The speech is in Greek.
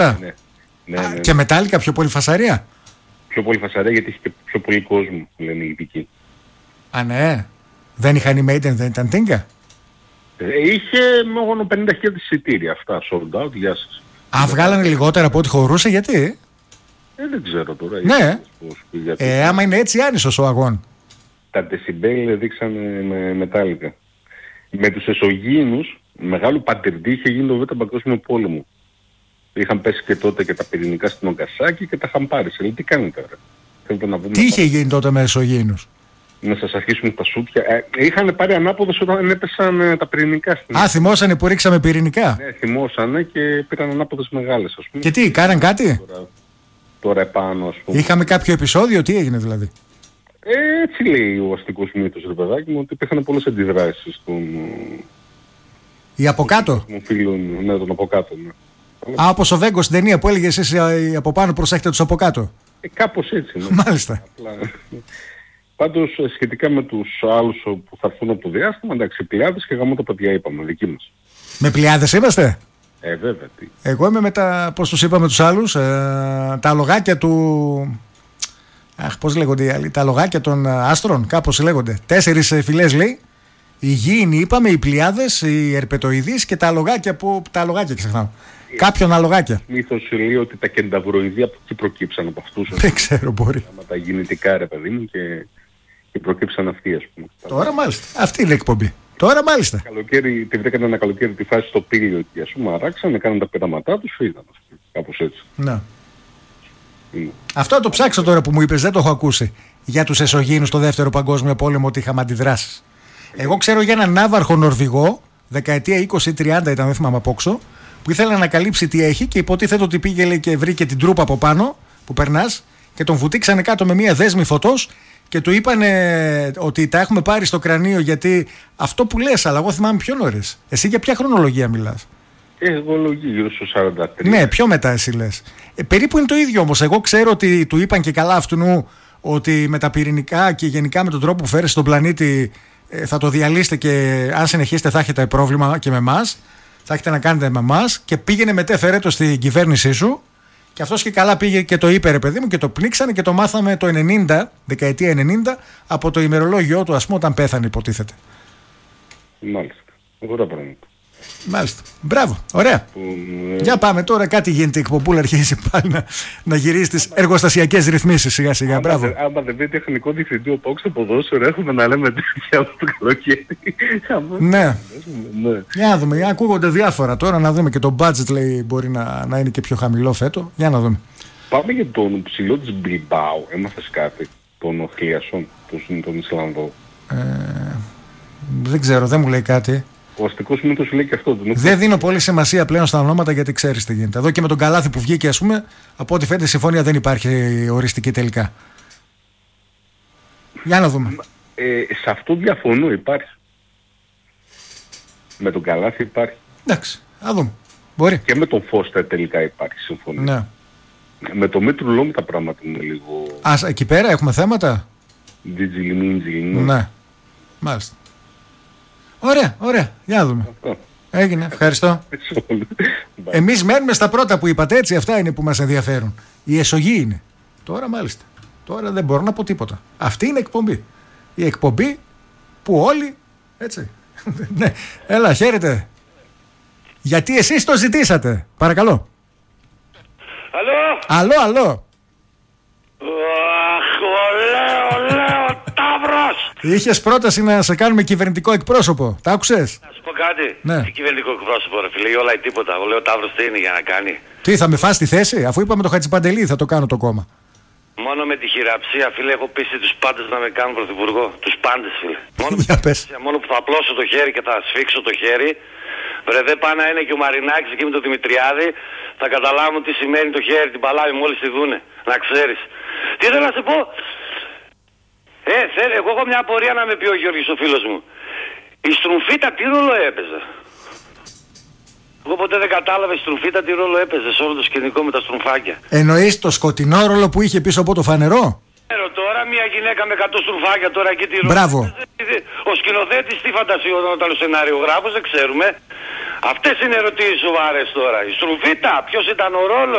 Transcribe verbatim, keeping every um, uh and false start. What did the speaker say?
Ναι, ναι, ναι, ναι. Και μετάλλικα, πιο πολύ φασαρία. Πιο πολύ φασαρία γιατί είχε και πιο πολύ κόσμο, λένε οι ειδικοί. Α, ναι. Δεν είχαν οι Maiden, δεν ήταν τίνκα. Ε, είχε μόνο πενήντα χιλιάδες εισιτήρια αυτά, sold out, γεια σας. Α, βγάλανε λιγότερα από ό,τι χωρούσε, γιατί. Ε, δεν ξέρω τώρα. Ναι. Πώς, γιατί... Ε, άμα είναι έτσι άνισος ο αγών. Τα δεσιμπέλ δείξανε με μετάλλικα. Με τους εσωγήινους, μεγάλο πατερντή είχε γίνει το Β' Παγκόσμιο Πόλεμο. Είχαν πέσει και τότε και τα πυρηνικά στην Ογκασάκη και τα είχαν πάρει. Λέει, τι κάνετε τώρα. Να τι είχε γίνει τότε με εσωγήινους. Να σας αρχίσουν τα σούτια. Ε, είχαν πάρει ανάποδες όταν έπεσαν ε, τα πυρηνικά στην. Α, θυμώσανε που ρίξαμε πυρηνικά. Ναι, θυμώσανε και πήραν ανάποδες μεγάλες, ας πούμε. Και τι, κάναν κάτι. Τώρα, τώρα επάνω, ας πούμε. Είχαμε κάποιο επεισόδιο, τι έγινε δηλαδή. Ε, έτσι λέει ο αστικός μύθος, ρε παιδάκι μου, ότι υπήρχαν πολλές αντιδράσεις των... Οι από κάτω. Μου φίλων, ναι, τον από κάτω, ναι. Α, όπως ο Βέγκος στην ταινία που έλεγε εσείς από πάνω προσέχετε τους από κάτω. Ε, κάπως έτσι, ναι. Μάλιστα. Απλά... Πάντως σχετικά με τους άλλους που θα έρθουν από το διάστημα, εντάξει, Πλιάδες και γαμώ τα παιδιά είπαμε, δικοί μας. Με Πλιάδες είμαστε. Ε, βέβαια. Τι. Εγώ είμαι με τα, πώς τους είπαμε τους άλλους, ε, τα αλογάκια του... Αχ, πώς λέγονται οι άλλοι, τα αλογάκια των άστρων, κάπως λέγονται. Τέσσερις φυλές λέει. Οι γήινοι είπαμε, οι Πλιάδες, οι Ερπετοειδείς και τα αλογάκια που... Τα αλογάκια ξεχνάω. Ε, Κάποιον αλογάκια. Μύθος λέει ότι τα κενταβροειδή από εκεί προκύψαν από αυτούς. Δεν ξέρω, μπορεί. Άμα τα γεννητικά ρε παιδί μου και... και προκύψαν αυτοί, ας πούμε. Τώρα μάλιστα. Αυτή είναι η εκπομπή. Τώρα μάλιστα. Καλοκαίρι, τη βρήκαν ένα καλοκαίρι τη φάση στο πύλιο εκεί, ας πούμε, αράξαν, έκαναν τα πειράματά τους, φύγαν, ας πούμε. Κάπως έτσι. Να. Mm. Αυτό το ψάξω τώρα που μου είπες, δεν το έχω ακούσει. Για τους εσωγήινους στο δεύτερο παγκόσμιο πόλεμο ότι είχαμε αντιδράσεις. Εγώ ξέρω για έναν ναύαρχο Νορβηγό, δεκαετία είκοσι τριάντα ήταν, δεν θυμάμαι απόξω, που ήθελε να ανακαλύψει τι έχει και υποτίθεται ότι πήγε λέει, και βρήκε την τρούπα από πάνω που περνάς και τον βουτήξανε κάτω με μία δέσμη φωτός. Και του είπανε ότι τα έχουμε πάρει στο κρανίο γιατί αυτό που λες, αλλά εγώ θυμάμαι πιο νωρίς. Εσύ για ποια χρονολογία μιλάς? Εγώ λογική γύρω στο σαράντα τρία. Ναι, πιο μετά εσύ λες. Ε, περίπου είναι το ίδιο όμως. Εγώ ξέρω ότι του είπαν και καλά αυτού ότι με τα πυρηνικά και γενικά με τον τρόπο που φέρει στον πλανήτη ε, θα το διαλύσετε και αν συνεχίσετε θα έχετε πρόβλημα και με εμάς. Θα έχετε να κάνετε με εμάς και πήγαινε μετέ φέρε το στην κυβέρνησή σου. Και αυτός και καλά πήγε και το είπε ρε παιδί μου και το πνίξανε και το μάθαμε το ενενήντα, δεκαετία ενενήντα, από το ημερολόγιο του, ας πούμε, όταν πέθανε υποτίθεται. Μάλιστα. Ωραία πράγματα. Μάλιστα. Μπράβο. Ωραία. Που, ε... Για πάμε τώρα. Κάτι γίνεται η εκπομπούλα αρχίζει πάλι να, να γυρίσει τις εργοστασιακές ρυθμίσεις σιγά σιγά. Άμα, Μπράβο. Άμα δεν δείτε τεχνικό διευθυντή ο Πόξ στο ποδόσφαιρο έχουμε να λέμε τέτοια από το καλοκαίρι. Ναι. Ναι. Για να δούμε. Ακούγονται διάφορα τώρα να δούμε και το budget λέει μπορεί να, να είναι και πιο χαμηλό φέτο. Για να δούμε. Πάμε για τον ψηλό της Μπιλμπάου. Έμαθες κάτι. Τον Χλίασον, τον Ισλανδό. Ε, δεν ξέρω, δεν μου λέει κάτι. Ο αστικός μύθος λέει και αυτό. Τον δεν δίνω πολύ σημασία πλέον στα ονόματα γιατί ξέρεις τι γίνεται. Εδώ και με τον Καλάθι που βγήκε, ας πούμε, από ό,τι φαίνεται η συμφωνία δεν υπάρχει οριστική τελικά. Για να δούμε. Ε, σε αυτό διαφωνώ, υπάρχει. Με τον Καλάθι υπάρχει. Εντάξει, να δούμε. Μπορεί. Και με τον Φώστερ τελικά υπάρχει συμφωνία. Ναι. Με το Μήτρου Λόγκ τα πράγματα είναι λίγο... Α, εκεί πέρα έχουμε θέματα. Τζιτζιλιμίντζιλι. Ναι. Μάλιστα. Ωραία, ωραία. Για να δούμε. Αυτό. Έγινε, ευχαριστώ. Εμείς μένουμε στα πρώτα που είπατε, έτσι, αυτά είναι που μας ενδιαφέρουν. Η εσωγή είναι. Τώρα μάλιστα. Τώρα δεν μπορώ να πω τίποτα. Αυτή είναι η εκπομπή. Η εκπομπή που όλοι, έτσι. Ναι, έλα, χαίρετε. Γιατί εσείς το ζητήσατε. Παρακαλώ. Αλλό. Αλλό, αλλό. Αχ, ολέ, ολέ, ο Ταύρος. Είχες πρόταση να σε κάνουμε κυβερνητικό εκπρόσωπο. Τα άκουσες? Να σου πω κάτι. Ναι. Τι κυβερνητικό εκπρόσωπο ρε φίλε, όλα ή τίποτα. Ο λέω Ταύρος τι είναι για να κάνει. Τι θα με φας τη θέση, αφού είπαμε το Χατζηπαντελή θα το κάνω το κόμμα. Μόνο με τη χειραψία φίλε έχω πείσει τους πάντες να με κάνουν πρωθυπουργό. Τους πάντες φίλε. Μόνο, με τη μόνο που θα απλώσω το χέρι και θα σφίξω το χέρι. Βρε δεν πάει να είναι και ο Μαρινάκης εκεί με τον Δημητριάδη. Θα καταλάβουν τι σημαίνει το χέρι, την παλάβη μόλις τη δούνε. Να ξέρεις. Τι θέλω να σε πω. Ε, θέλω, εγώ έχω μια απορία να με πει ο Γιώργης ο φίλος μου. Η Στρουμφίτα τι ρόλο έπαιζε? Εγώ ποτέ δεν κατάλαβα η Στρουμφίτα τι ρόλο έπαιζε σε όλο το σκηνικό με τα στρουμφάκια. Εννοείς το σκοτεινό ρόλο που είχε πίσω από το φανερό? Ξέρω τώρα, τώρα μια γυναίκα με εκατό στρουφάκια τώρα εκεί τη ρωτάει. Μπράβο. Ο σκηνοθέτης τι φαντασιόταν όταν ο σενάριογράφος, δεν ξέρουμε. Αυτές είναι ερωτήσεις σοβαρές τώρα. Η στρουφίτα, ποιος ήταν ο ρόλος.